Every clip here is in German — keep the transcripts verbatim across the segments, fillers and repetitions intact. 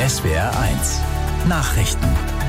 S W R eins Nachrichten.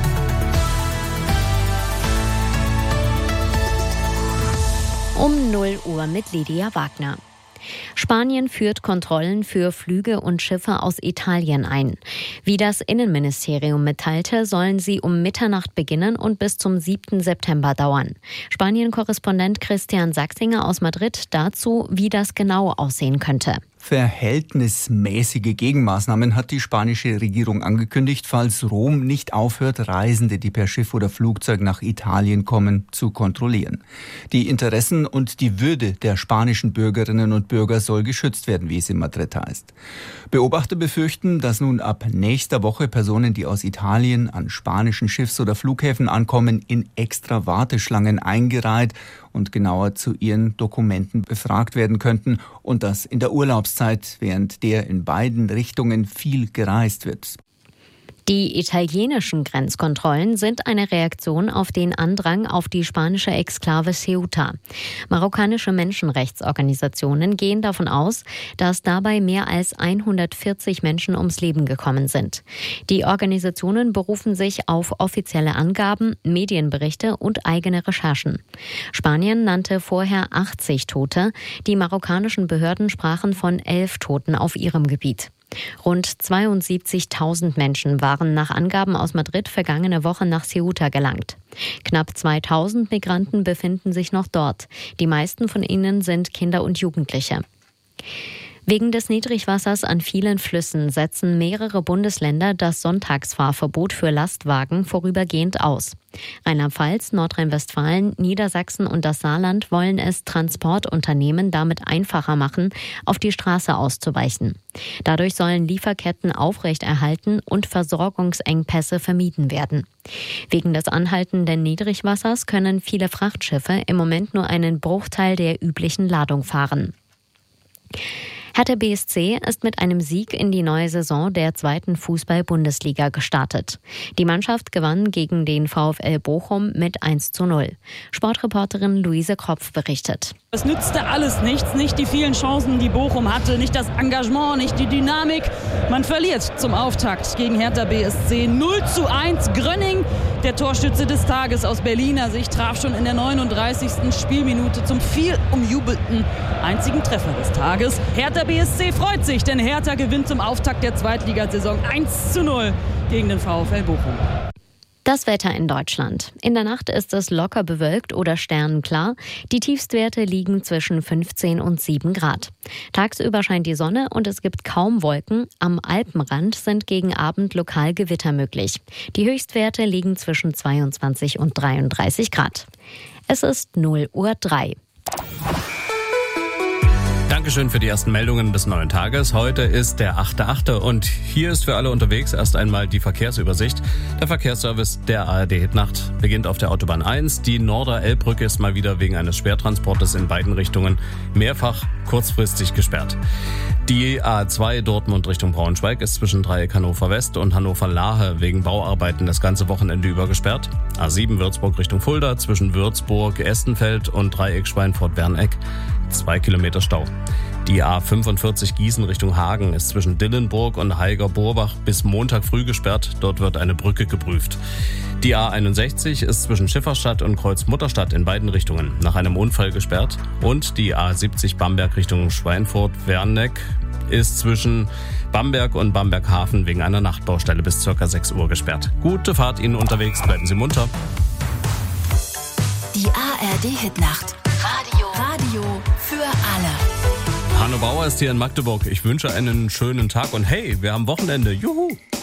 Um null Uhr mit Lydia Wagner. Spanien führt Kontrollen für Flüge und Schiffe aus Italien ein. Wie das Innenministerium mitteilte, sollen sie um Mitternacht beginnen und bis zum siebten September dauern. Spanien-Korrespondent Christian Sachsinger aus Madrid dazu, wie das genau aussehen könnte. Verhältnismäßige Gegenmaßnahmen hat die spanische Regierung angekündigt, falls Rom nicht aufhört, Reisende, die per Schiff oder Flugzeug nach Italien kommen, zu kontrollieren. Die Interessen und die Würde der spanischen Bürgerinnen und Bürger soll geschützt werden, wie es in Madrid heißt. Beobachter befürchten, dass nun ab nächster Woche Personen, die aus Italien an spanischen Schiffs- oder Flughäfen ankommen, in extra Warteschlangen eingereiht und genauer zu ihren Dokumenten befragt werden könnten, und das in der Urlaubszeit, während der in beiden Richtungen viel gereist wird. Die italienischen Grenzkontrollen sind eine Reaktion auf den Andrang auf die spanische Exklave Ceuta. Marokkanische Menschenrechtsorganisationen gehen davon aus, dass dabei mehr als hundertvierzig Menschen ums Leben gekommen sind. Die Organisationen berufen sich auf offizielle Angaben, Medienberichte und eigene Recherchen. Spanien nannte vorher achtzig Tote. Die marokkanischen Behörden sprachen von elf Toten auf ihrem Gebiet. Rund zweiundsiebzigtausend Menschen waren nach Angaben aus Madrid vergangene Woche nach Ceuta gelangt. Knapp zweitausend Migranten befinden sich noch dort. Die meisten von ihnen sind Kinder und Jugendliche. Wegen des Niedrigwassers an vielen Flüssen setzen mehrere Bundesländer das Sonntagsfahrverbot für Lastwagen vorübergehend aus. Rheinland-Pfalz, Nordrhein-Westfalen, Niedersachsen und das Saarland wollen es Transportunternehmen damit einfacher machen, auf die Straße auszuweichen. Dadurch sollen Lieferketten aufrechterhalten und Versorgungsengpässe vermieden werden. Wegen des anhaltenden Niedrigwassers können viele Frachtschiffe im Moment nur einen Bruchteil der üblichen Ladung fahren. Hertha B S C ist mit einem Sieg in die neue Saison der zweiten Fußball-Bundesliga gestartet. Die Mannschaft gewann gegen den VfL Bochum mit eins zu null. Sportreporterin Luise Kropf berichtet. Es nützte alles nichts, nicht die vielen Chancen, die Bochum hatte, nicht das Engagement, nicht die Dynamik. Man verliert zum Auftakt gegen Hertha B S C null zu eins. Grönning, der Torschütze des Tages aus Berliner Sicht, traf schon in der neununddreißigsten Spielminute zum viel umjubelten einzigen Treffer des Tages. Hertha B S C freut sich, denn Hertha gewinnt zum Auftakt der Zweitligasaison eins zu null gegen den VfL Bochum. Das Wetter in Deutschland. In der Nacht ist es locker bewölkt oder sternenklar. Die Tiefstwerte liegen zwischen fünfzehn und sieben Grad. Tagsüber scheint die Sonne und es gibt kaum Wolken. Am Alpenrand sind gegen Abend lokal Gewitter möglich. Die Höchstwerte liegen zwischen zweiundzwanzig und dreiunddreißig Grad. Es ist null Uhr drei. Dankeschön für die ersten Meldungen des neuen Tages. Heute ist der achte achte und hier ist für alle unterwegs erst einmal die Verkehrsübersicht. Der Verkehrsservice der A R D Hitnacht beginnt auf der Autobahn eins. Die Norder-Elbbrücke ist mal wieder wegen eines Schwertransportes in beiden Richtungen mehrfach kurzfristig gesperrt. Die A zwei Dortmund Richtung Braunschweig ist zwischen Dreieck Hannover West und Hannover Lahe wegen Bauarbeiten das ganze Wochenende über gesperrt. A sieben Würzburg Richtung Fulda zwischen Würzburg, Estenfeld und Dreieck Schweinfurt-Werneck. Zwei Kilometer Stau. Die A fünfundvierzig Gießen Richtung Hagen ist zwischen Dillenburg und Heiger-Borbach bis Montag früh gesperrt. Dort wird eine Brücke geprüft. Die A einundsechzig ist zwischen Schifferstadt und Kreuzmutterstadt in beiden Richtungen nach einem Unfall gesperrt. Und die A siebzig Bamberg Richtung Schweinfurt-Werneck ist zwischen Bamberg und Bamberg-Hafen wegen einer Nachtbaustelle bis ca. sechs Uhr gesperrt. Gute Fahrt Ihnen unterwegs, bleiben Sie munter. Die A R D-Hitnacht. Radio. Radio für alle. Hanno Bauer ist hier in Magdeburg. Ich wünsche einen schönen Tag und hey, wir haben Wochenende. Juhu!